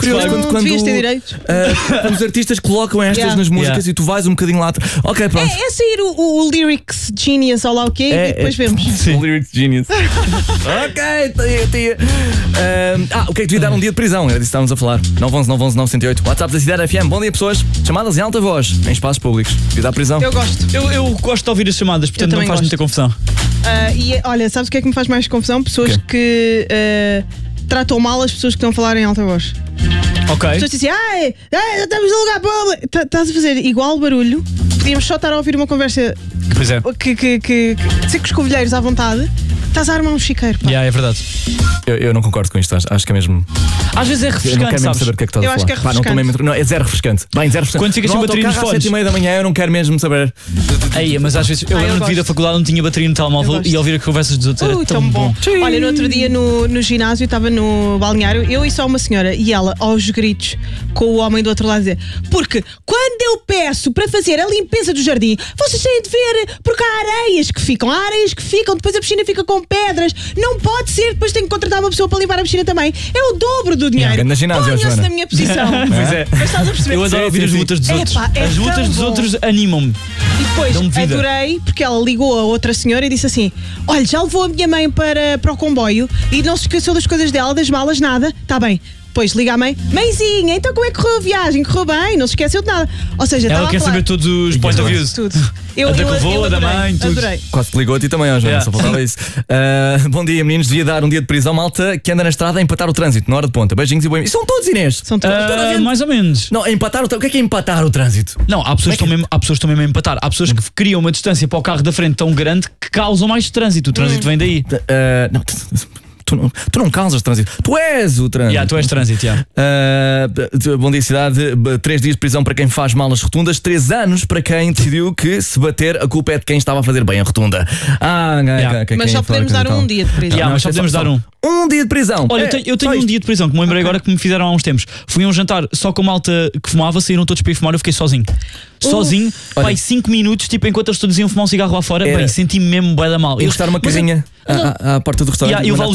curioso quando devias ter direito. Quando os artistas colocam estas nas músicas e tu vais um bocadinho lá. Ok, pronto. É sair o Lyrics Genius ou lá o quê e depois vemos. O Lyrics Genius. Ok, tia. O que é que devia dar um dia de prisão? Era disso que estávamos a falar. 911-911-908. WhatsApp da Cidade FM. Bom dia, pessoas. Chamadas em alta voz, em espaços públicos. Devia dar prisão. Eu gosto. Eu gosto de ouvir as chamadas, portanto não faz muita confusão. E olha, sabes o que é que me faz mais confusão? Pessoas que tratam mal as pessoas que estão a falar em alta voz. Ok. As pessoas dizem, estamos no lugar público. Estás a fazer igual barulho. Podíamos só estar a ouvir uma conversa Pois é. que ser com os covilheiros à vontade. Estás a armar um chiqueiro, pá. É verdade. Eu não concordo com isto, acho que é mesmo. Às vezes é Eu não refrescante, quero mesmo sabes? saber o que é que estás a Eu falar. acho que é refrescante. Não, é zero refrescante. Bem, zero refrescante. Quando ficas sem bateria nos fones. Às 7h30 da manhã, eu não quero mesmo saber. Mas às vezes eu lembro de vir da faculdade, não tinha bateria no telemóvel e ouvir as conversas dos outros era tão bom. Olha, no outro dia no ginásio, estava no balneário, eu e só uma senhora, e ela aos gritos com o homem do outro lado a dizer: porque quando eu peço para fazer a limpeza do jardim, vocês têm de ver, porque há areias que ficam, depois a piscina fica com pedras, não pode ser, depois tenho que contratar uma pessoa para limpar a piscina também. É o dobro do dinheiro. Ponham-se na minha posição. Pois é. Mas estás a perceber? Eu adoro ouvir as lutas dos outros. As lutas dos outros animam-me. E depois adorei, porque ela ligou a outra senhora e disse assim: olha, já levou a minha mãe para o comboio e não se esqueceu das coisas dela, das malas, nada. Está bem. Depois liga a mãe: mãezinha, então como é que correu a viagem? Correu bem, não se esqueceu de nada. Ou seja, ela quer saber todos os point of views. Tudo. A da que levou, a da mãe, tudo. Adorei. Quase te ligou a ti também, Joana, só faltava isso. Bom dia, meninos. Devia dar um dia de prisão, malta que anda na estrada a empatar o trânsito na hora de ponta. Beijinhos e boas. E são todos, Inês? São todos. Mais ou menos. Não, empatar o trânsito. O que é empatar o trânsito? Não, há pessoas que estão mesmo a empatar. Há pessoas que criam uma distância para o carro da frente tão grande que causam mais trânsito. O trânsito vem daí. Não. Tu não causas trânsito. Tu és o trânsito. Tu és trânsito, Bom dia, cidade. 3 dias de prisão para quem faz mal as rotundas. 3 anos para quem decidiu que se bater, a culpa é de quem estava a fazer bem a rotunda. Mas só podemos dar um dia de prisão. Mas só podemos dar um dia de prisão. Olha, eu tenho um dia de prisão que me lembrei agora que me fizeram há uns tempos. Fui a um jantar só com malta que fumava, saíram todos para ir fumar, eu fiquei sozinho. Sozinho, pai, 5 minutos, tipo, enquanto eles todos iam fumar um cigarro lá fora, bem, senti-me mesmo bué da mal. Eles estar uma carrinha à porta do restaurante.